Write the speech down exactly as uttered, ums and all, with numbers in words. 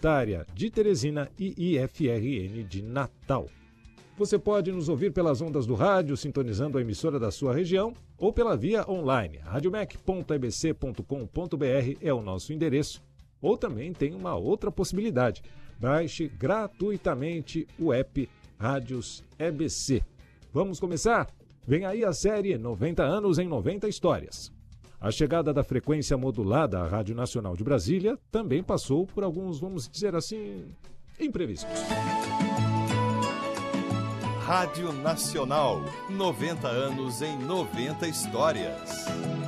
Universitária de Teresina e I F R N de Natal. Você pode nos ouvir pelas ondas do rádio, sintonizando a emissora da sua região, ou pela via online. radiomec ponto e b c ponto com ponto b r é o nosso endereço. Ou também tem uma outra possibilidade. Baixe gratuitamente o app Rádios E B C. Vamos começar? Vem aí a série noventa anos em noventa histórias. A chegada da frequência modulada à Rádio Nacional de Brasília também passou por alguns, vamos dizer assim, imprevistos. Rádio Nacional, noventa anos em noventa histórias.